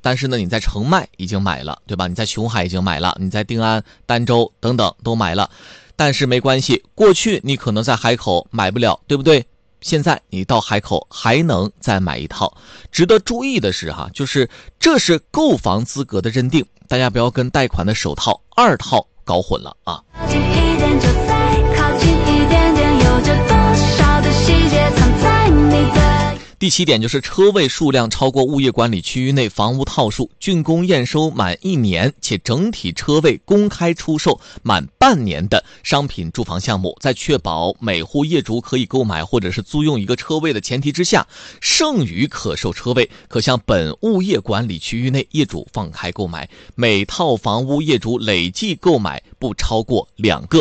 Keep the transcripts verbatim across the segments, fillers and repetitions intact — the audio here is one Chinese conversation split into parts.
但是呢你在澄迈已经买了，对吧？你在琼海已经买了，你在定安、儋州等等都买了，但是没关系，过去你可能在海口买不了，对不对？现在你到海口还能再买一套。值得注意的是哈，就是这是购房资格的认定，大家不要跟贷款的首套、二套搞混了啊。靠近一点就在靠近一点点，有着多少的细节藏在你的。第七点就是车位数量超过物业管理区域内房屋套数，竣工验收满一年且整体车位公开出售满半年的商品住房项目，在确保每户业主可以购买或者是租用一个车位的前提之下，剩余可售车位可向本物业管理区域内业主放开购买，每套房屋业主累计购买不超过两个。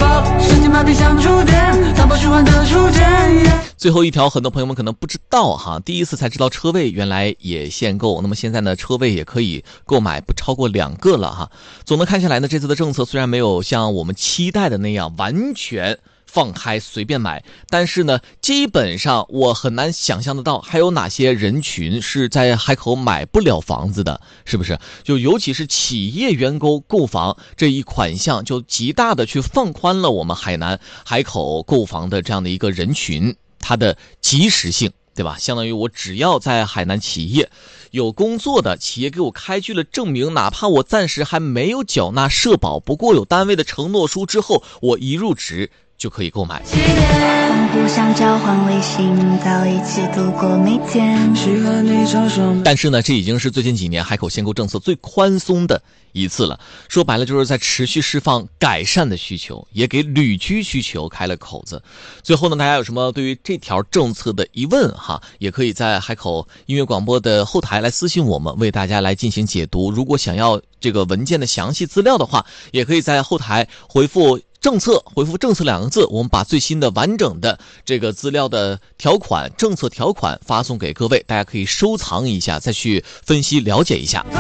最后一条，很多朋友们可能不知道哈，第一次才知道车位原来也限购，那么现在呢，车位也可以购买不超过两个了哈。总的看下来呢，这次的政策虽然没有像我们期待的那样完全放开随便买，但是呢，基本上我很难想象得到还有哪些人群是在海口买不了房子的，是不是？就尤其是企业员工购房这一款项，就极大的去放宽了我们海南海口购房的这样的一个人群，它的及时性，对吧？相当于我只要在海南企业有工作的企业给我开具了证明，哪怕我暂时还没有缴纳社保，不过有单位的承诺书之后，我一入职就可以购买。互相交换微信，早一起度过每天。但是呢，这已经是最近几年海口限购政策最宽松的一次了。说白了，就是在持续释放改善的需求，也给旅居需求开了口子。最后呢，大家有什么对于这条政策的疑问哈，也可以在海口音乐广播的后台来私信我们，为大家来进行解读。如果想要这个文件的详细资料的话，也可以在后台回复政策，回复政策两个字，我们把最新的完整的这个资料的条款、政策条款发送给各位，大家可以收藏一下，再去分析了解一下。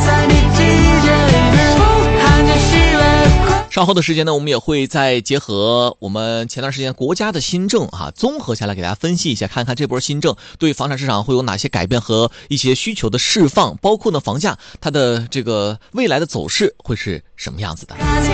稍后的时间呢，我们也会再结合我们前段时间国家的新政啊，综合下来给大家分析一下，看看这波新政对房产市场会有哪些改变和一些需求的释放，包括呢房价它的这个未来的走势会是什么样子的。